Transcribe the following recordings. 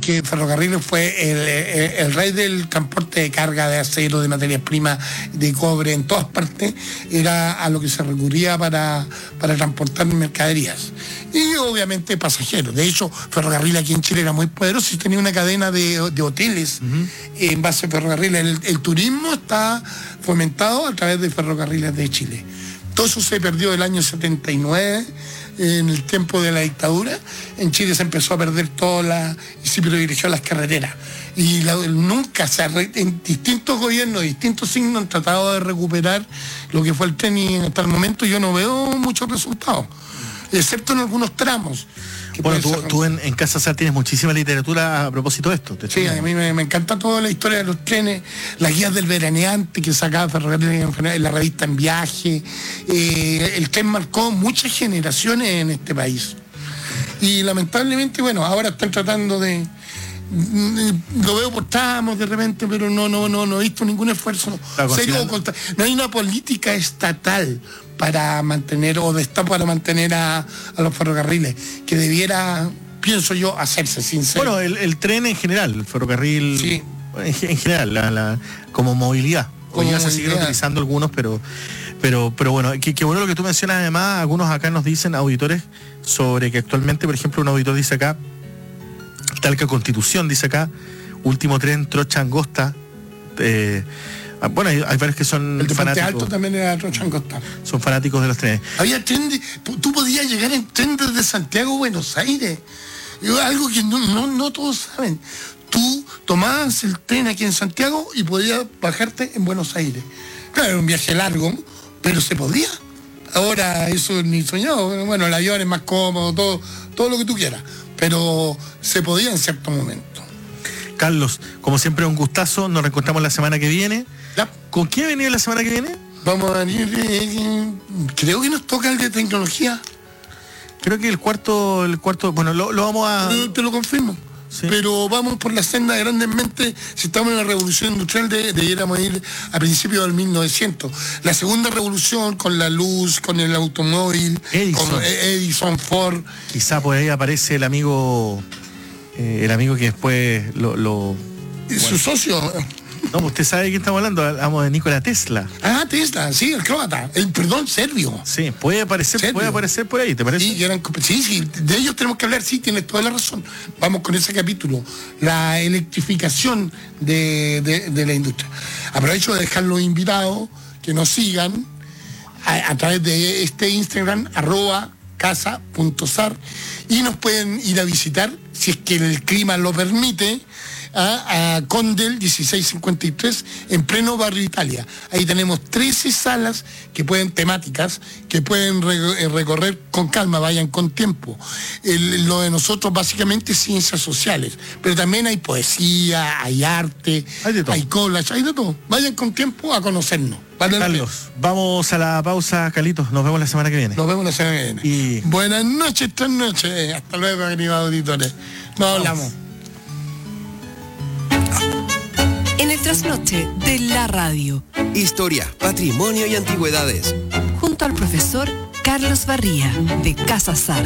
porque Ferrocarriles fue el rey del transporte de carga, de acero, de materias primas, de cobre, en todas partes, era a lo que se recurría para transportar mercaderías. Y obviamente pasajeros. De hecho, Ferrocarril aquí en Chile era muy poderoso y tenía una cadena de hoteles en base a Ferrocarriles. El turismo está fomentado a través de Ferrocarriles de Chile. Todo eso se perdió el año 79, en el tiempo de la dictadura. En Chile se empezó a perder y se privilegió las carreteras. Y nunca en distintos gobiernos, distintos signos han tratado de recuperar lo que fue el tren, y hasta el momento yo no veo muchos resultados, excepto en algunos tramos. Bueno, tú en Casa Sar tienes muchísima literatura a propósito de esto. Sí, a mí me encanta toda la historia de los trenes, las guías del veraneante que sacaba Ferrocarriles en la revista En Viaje. El tren marcó muchas generaciones en este país. Y lamentablemente, bueno, ahora están tratando de... Lo veo por tramos de repente, pero no he visto ningún esfuerzo serio. No hay una política estatal para mantener a los ferrocarriles, que debiera, pienso yo, hacerse sincero. Bueno, el tren en general, el ferrocarril, sí, en general, como movilidad. Hoy ya se siguen utilizando algunos, pero bueno, qué bueno lo que tú mencionas. Además, algunos acá nos dicen, auditores, sobre que actualmente, por ejemplo, un auditor dice acá, Talca Constitución, dice acá, último tren, Trocha Angosta. Bueno, hay varios que son el de fanáticos. Puente Alto también era Trocha Angosta. Son fanáticos de los trenes. Había tren, tú podías llegar en tren desde Santiago a Buenos Aires. Algo que no todos saben. Tú tomabas el tren aquí en Santiago y podías bajarte en Buenos Aires. Claro, era un viaje largo, pero se podía. Ahora eso ni soñado. Bueno, el avión es más cómodo, todo lo que tú quieras. Pero se podía en cierto momento. Carlos, como siempre, un gustazo. Nos reencontramos la semana que viene. Ya. ¿Con quién venía la semana que viene? Vamos a venir, creo que nos toca el de tecnología. Creo que el cuarto, bueno, lo vamos a... Te lo confirmo. Sí. Pero vamos por la senda grandemente. Si estamos en la revolución industrial, debiéramos ir a principios del 1900. La segunda revolución, con la luz, con el automóvil, con Edison, Ford. Quizá por ahí aparece el amigo que después su socio. No, usted sabe de quién estamos hablando. Hablamos de Nikola Tesla. Ah, Tesla, sí, el croata. Serbio. Sí, puede aparecer por ahí, ¿te parece? Sí, de ellos tenemos que hablar, sí, tienes toda la razón. Vamos con ese capítulo, la electrificación de la industria. Aprovecho de dejar los invitados que nos sigan a través de este Instagram, @casa.sar, y nos pueden ir a visitar, si es que el clima lo permite, a Condel 1653, en pleno barrio Italia. Ahí tenemos 13 salas temáticas, que pueden recorrer con calma, vayan con tiempo. Lo de nosotros básicamente es ciencias sociales, pero también hay poesía, hay arte, hay collage, hay de todo. Vayan con tiempo a conocernos. Carlos, vamos a la pausa, Carlitos. Nos vemos la semana que viene. Buenas noches, esta noche. Hasta luego, queridos auditores. Nos hablamos. En el trasnoche de la radio. Historia, patrimonio y antigüedades. Junto al profesor Carlos Barría, de Casa Sar.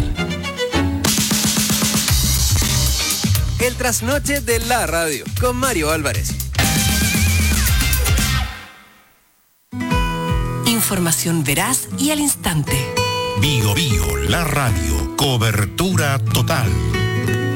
El trasnoche de la radio, con Mario Álvarez. Información veraz y al instante. Bio, la radio, cobertura total.